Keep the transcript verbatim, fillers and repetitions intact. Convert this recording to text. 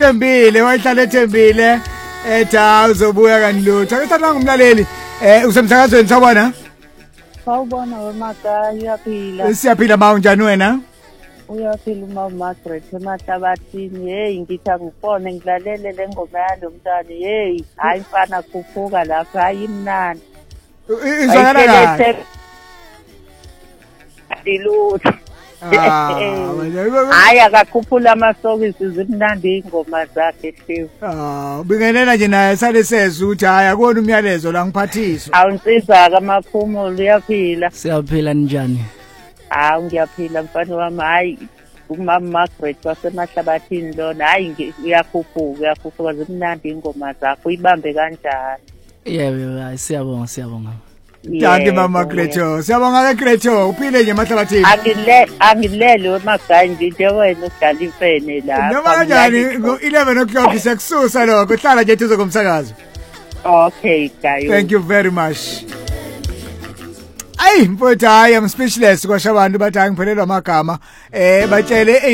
ethembile wayihlala ethembile ethi uzobuya kanilutho akuthatha ngumlaleli eh usemsakazweni sabona Sawubona wemaka uyaphila siyaphila ma unjani wena uyaphila uma Margaret emahlabathini hey ngithi akufone ngilalele lengoma yalomntana hey hayi mfana khuphuka lapha hayi imnandi izwakala kahle dilutho hayi akakhuphula amasokisi zimnandi ingoma zakhe Steve ah bingelela nje naye sale sezwe ukuthi hayi akona umyalezo la ngiphathiswa awunsiza kamakhumulo uyaphila siyaphila njani hawu ngiyaphila mfana wami hayi umama Margaret wasemahlabathini lona hayi uyakhuphuka uyakhuphuka zimnandi ingoma zakho uyibambe kanjani yebo hayi siyabonga siyabonga Danke mama Greto siyabonga ke Greto uphile nje emahlabathini angile angilele wemagayi nje wena udala imfene la noma kanjani ngo eleven o'clock sekususa lokho uhlala nje thuzo komsakazo okay guys thank you very much Ay mfowethu hayi am speechless kwasha abantu bathi angiphelelwa amagama eh batshele